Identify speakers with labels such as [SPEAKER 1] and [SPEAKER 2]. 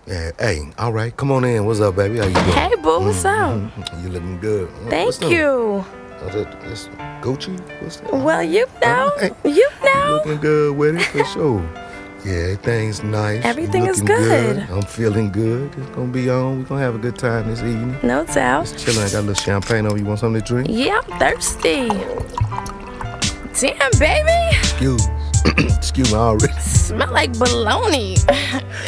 [SPEAKER 1] Yeah, hey, all right, come on in. What's up, baby? How you doing?
[SPEAKER 2] Hey, boo, what's up?
[SPEAKER 1] You looking good.
[SPEAKER 2] Thank you.
[SPEAKER 1] That's Gucci? What's that?
[SPEAKER 2] Well, you know,
[SPEAKER 1] All right.
[SPEAKER 2] you know.
[SPEAKER 1] Looking good with it, for sure. Yeah, everything's nice.
[SPEAKER 2] Everything is
[SPEAKER 1] Looking
[SPEAKER 2] good.
[SPEAKER 1] I'm feeling good. It's gonna be on. We're gonna have a good time this evening.
[SPEAKER 2] No doubt.
[SPEAKER 1] Just chilling. I got a little champagne over. You want something to drink?
[SPEAKER 2] Yeah, I'm thirsty. Damn, baby.
[SPEAKER 1] Excuse me, I already.
[SPEAKER 2] Smell like bologna.